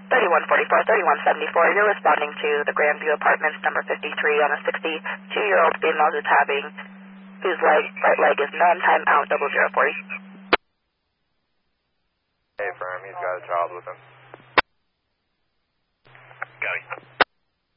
3144, 3174. You're responding to the Grandview Apartments, number 53, on a 62-year-old female whose right leg is non-time out, 0040. Hey, firm, he's got a child with him. Got it.